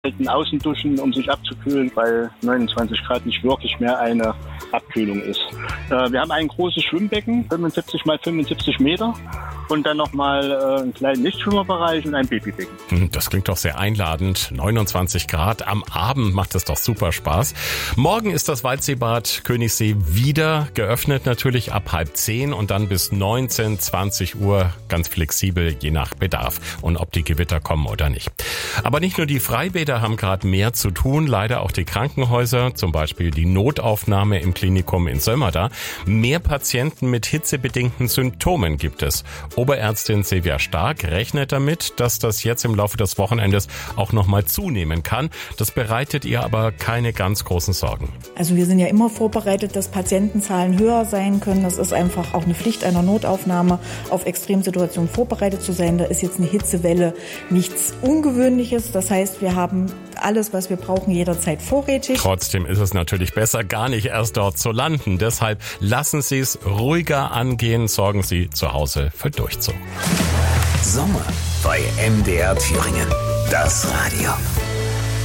Außenduschen, um sich abzukühlen, weil 29 Grad nicht wirklich mehr eine Abkühlung ist. Wir haben ein großes Schwimmbecken, 75 mal 75 Meter und dann nochmal einen kleinen Nichtschwimmerbereich und ein Babybecken. Das klingt doch sehr einladend. 29 Grad am Abend macht es doch super Spaß. Morgen ist das Waldseebad Königssee wieder geöffnet, natürlich ab 9:30 und dann bis 19, 20 Uhr ganz flexibel, je nach Bedarf und ob die Gewitter kommen oder nicht. Aber nicht nur die Freibäder haben gerade mehr zu tun, leider auch die Krankenhäuser, zum Beispiel die Notaufnahme im Klinikum in Sömmerda. Mehr Patienten mit hitzebedingten Symptomen gibt es. Oberärztin Silvia Stark rechnet damit, dass das jetzt im Laufe des Wochenendes auch nochmal zunehmen kann. Das bereitet ihr aber keine ganz großen Sorgen. Also wir sind ja immer vorbereitet, dass Patientenzahlen höher sein können. Das ist einfach auch eine Pflicht einer Notaufnahme, auf Extremsituationen vorbereitet zu sein. Da ist jetzt eine Hitzewelle nichts Ungewöhnliches. Das heißt, wir haben alles, was wir brauchen, jederzeit vorrätig. Trotzdem ist es natürlich besser, gar nicht erst dort zu landen. Deshalb lassen Sie es ruhiger angehen, sorgen Sie zu Hause für Durchzug. Sommer bei MDR Thüringen. Das Radio.